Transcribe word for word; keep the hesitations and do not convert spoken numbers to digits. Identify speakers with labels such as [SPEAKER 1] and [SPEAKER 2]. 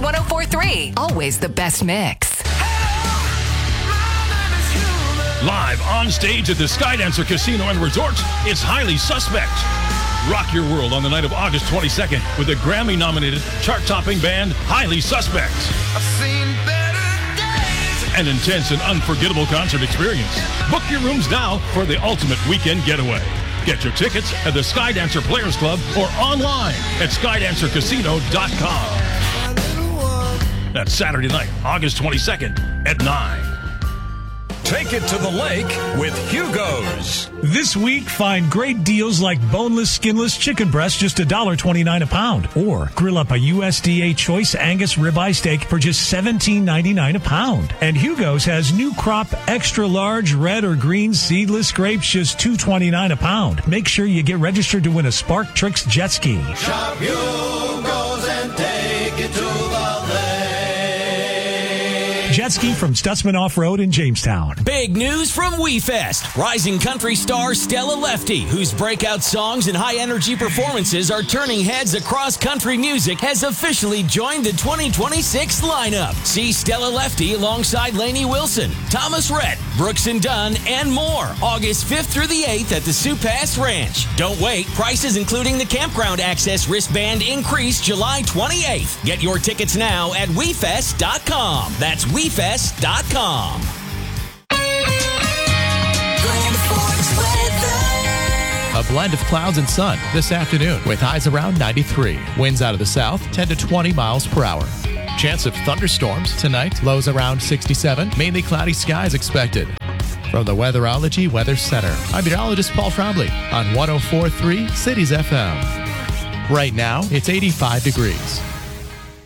[SPEAKER 1] one oh four point three. Always the best mix.
[SPEAKER 2] Live on stage at the Skydancer Casino and Resort, it's Highly Suspect. Rock your world on the night of August twenty-second with the Grammy-nominated, chart-topping band Highly Suspect.
[SPEAKER 3] I've seen better days.
[SPEAKER 2] An intense and unforgettable concert experience. Book your rooms now for the ultimate weekend getaway. Get your tickets at the Skydancer Players Club or online at skydancer casino dot com. That's Saturday night, August twenty-second at nine.
[SPEAKER 4] Take it to the lake with Hugo's.
[SPEAKER 5] This week, find great deals like boneless, skinless chicken breast, just one dollar twenty-nine a pound. Or grill up a U S D A Choice Angus ribeye steak for just seventeen ninety-nine a pound. And Hugo's has new crop extra large red or green seedless grapes, just two twenty-nine a pound. Make sure you get registered to win a Spark Tricks jet ski.
[SPEAKER 3] Shop Hugo's and take it to the lake.
[SPEAKER 5] Jet ski from Stutzman Off-Road in Jamestown.
[SPEAKER 6] Big news from WeFest. Rising country star Stella Lefty, whose breakout songs and high-energy performances are turning heads across country music, has officially joined the twenty twenty-six lineup. See Stella Lefty alongside Lainey Wilson, Thomas Rhett, Brooks and Dunn, and more. August fifth through the eighth at the Sioux Pass Ranch. Don't wait. Prices including the campground access wristband increase July twenty-eighth. Get your tickets now at we fest dot com. That's we fest dot com.
[SPEAKER 7] A blend of clouds and sun this afternoon with highs around ninety-three. Winds out of the south, ten to twenty miles per hour. Chance of thunderstorms tonight, lows around sixty-seven. Mainly cloudy skies expected. From the Weatherology Weather Center, I'm meteorologist Paul Trombley on one oh four point three Cities F M. Right now, it's eighty-five degrees.